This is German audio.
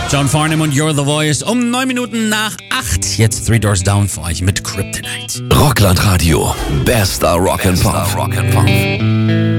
John Farnham und You're the Voice um 9 Minuten nach 8. Jetzt Three Doors Down für euch mit Kryptonite. Rockland Radio. Bester Rock'n'Pop.